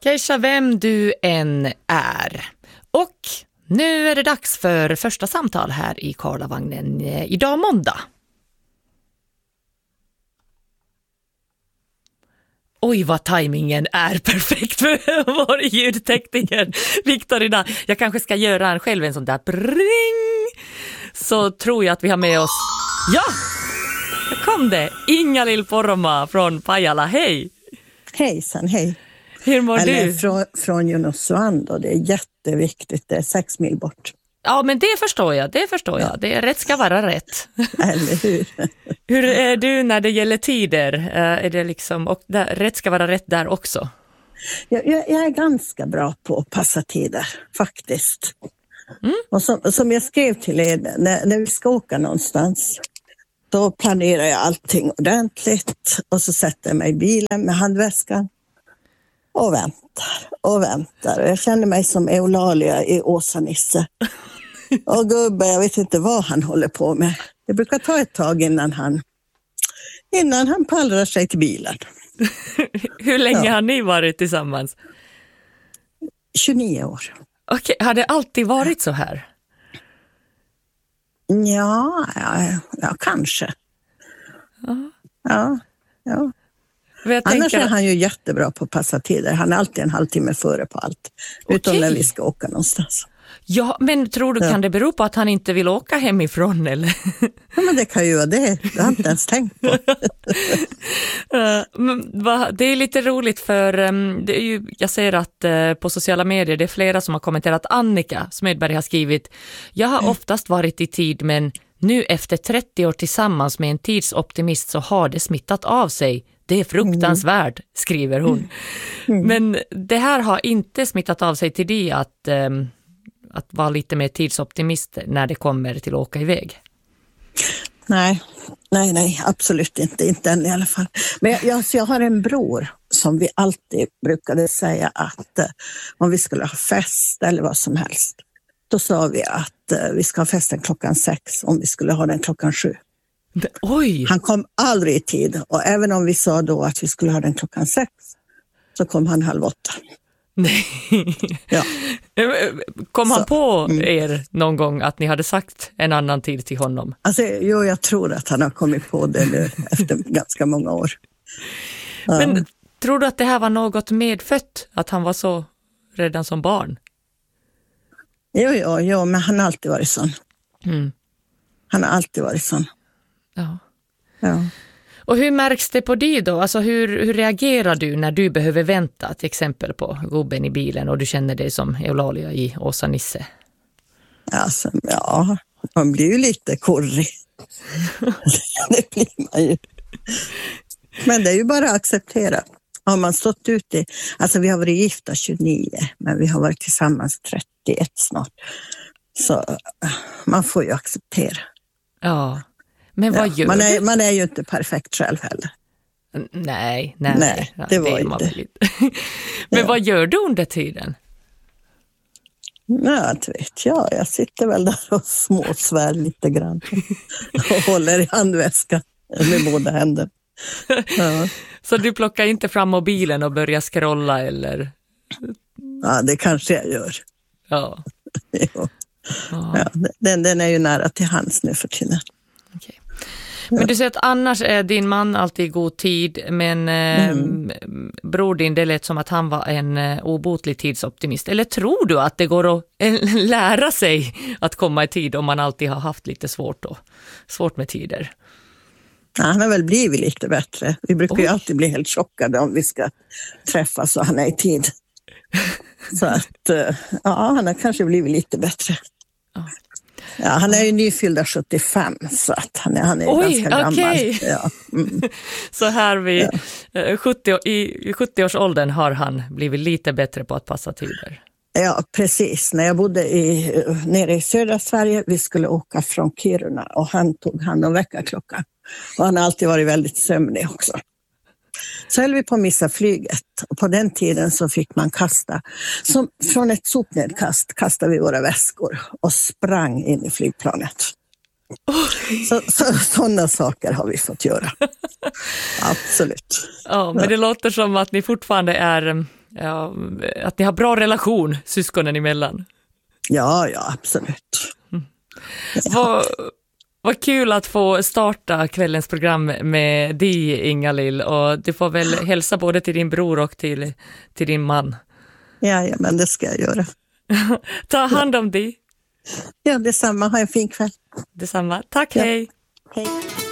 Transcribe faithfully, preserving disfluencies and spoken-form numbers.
Keisha, vem du än är. Och nu är det dags för första samtal här i Karlavagnen idag måndag. Oj, vad tajmingen är perfekt för vår ljudtekniker Viktor idag. Jag kanske ska göra en själv en sån där bring. Så tror jag att vi har med oss... Ja, här kom det. Inga-Lill Poromaa från Pajala. Hej! Hejsan, hej. Hur mår Eller du? Från, från Junosuando, och det är jätteviktigt. Det är sex mil bort. Ja, men det förstår jag. Det förstår jag. Det är rätt ska vara rätt. Eller hur? Hur är du när det gäller tider? Är det liksom, och där, rätt ska vara rätt där också? Jag, jag, jag är ganska bra på att passa tider, faktiskt. Mm. Och som, som jag skrev till er, när, när vi ska åka någonstans, då planerar jag allting ordentligt. Och så sätter jag mig i bilen med handväskan och väntar och väntar. Och jag känner mig som Eulalia i Åsa-Nisse. Och gubbe, jag vet inte vad han håller på med. Det brukar ta ett tag innan han, innan han pallrar sig till bilen. Hur länge Ja. har ni varit tillsammans? tjugonio år. Okej, har det alltid varit så här? Ja, ja, ja kanske. Ja. Ja, ja. Jag Annars tänker... är han ju jättebra på att passa tider. Han är alltid en halvtimme före på allt. Utom Okej. när vi ska åka någonstans. Ja, men tror du, Ja. kan det bero på att han inte vill åka hemifrån eller? Ja, men det kan ju vara det. Det har jag inte ens tänkt på. Uh, men va, det är lite roligt för um, det är ju, jag ser att uh, på sociala medier det är flera som har kommenterat. Annika Smedberg har skrivit: jag har oftast varit i tid, men nu efter trettio år tillsammans med en tidsoptimist så har det smittat av sig. Det är fruktansvärt, skriver hon. Mm. Men det här har inte smittat av sig till det att, um, att vara lite mer tidsoptimist när det kommer till att åka iväg. Nej, nej, nej, absolut inte. Inte än i alla fall. Men jag, jag, jag har en bror som vi alltid brukade säga att eh, om vi skulle ha fest eller vad som helst, då sa vi att eh, vi ska ha festen klockan sex om vi skulle ha den klockan sju. Det, oj! Han kom aldrig i tid, och även om vi sa då att vi skulle ha den klockan sex så kom han halv åtta. Nej. Ja. Kom han Så, på mm. er någon gång att ni hade sagt en annan tid till honom? Alltså, jo, jag tror att han har kommit på det nu efter ganska många år. Ja. Men tror du att det här var något medfött? Att han var så redan som barn? Jo, jo, jo, men han har alltid varit sån. Mm. Han har alltid varit sån. Ja. Ja. Och hur märks det på dig då? Alltså hur, hur reagerar du när du behöver vänta till exempel på gubben i bilen och du känner dig som Eulalia i Åsa-Nisse? Alltså, ja, man blir ju lite korrig. Det blir man ju. Men det är ju bara att acceptera. Har man stått ute, alltså vi har varit gifta tjugonio, men vi har varit tillsammans trettioett snart. Så man får ju acceptera. Ja. Men vad Ja, gör man, är, du? man är ju inte perfekt själv heller. Nej, nej. Nej, Ja, det var är inte. man väl inte. Men Ja. vad gör du under tiden? Ja, inte vet jag. Jag sitter väl där och småsvär lite grann. Och håller i handväskan med båda händer. Ja. Så du plockar inte fram mobilen och börjar scrolla eller? Ja, det kanske jag gör. Ja. Jo. Ja. Ja, den, den är ju nära till hands nu för tiden. Okej. Men du säger att annars är din man alltid i god tid, men eh, Mm. bror din, det lät som att han var en eh, obotlig tidsoptimist. Eller tror du att det går att eh, lära sig att komma i tid om man alltid har haft lite svårt, då, svårt med tider? Ja, han har väl blivit lite bättre. Vi brukar Oj. ju alltid bli helt chockade om vi ska träffas och han är i tid. Så att, eh, ja, han har kanske blivit lite bättre. Ja. Ja, han är ju nyfyllda sjuttiofem, så att han är, han är Oj, ganska gammal. okej. Ja. Mm. Så här vid eh, sjuttio, i sjuttio-årsåldern har han blivit lite bättre på att passa tider. Ja, precis. När jag bodde i, nere i södra Sverige, vi skulle åka från Kiruna och han tog hand om väckarklockan. Och han har alltid varit väldigt sömnig också. Så höll vi på att missa flyget, och på den tiden så fick man kasta, som från ett sopnedkast kastade vi våra väskor och sprang in i flygplanet. Så, så, sådana saker har vi fått göra. Absolut. Ja, men det låter som att ni fortfarande är Ja, att ni har bra relation syskonen emellan. Ja, ja, absolut. Mm. Ja. Vad, vad kul att få starta kvällens program med dig, Inga-Lill, och du får väl hälsa både till din bror och till, till din man. Ja, ja, men det ska jag göra. Ta hand om dig. Ja, detsamma. Ha en fin kväll. Detsamma. Tack, ja. hej. Hej.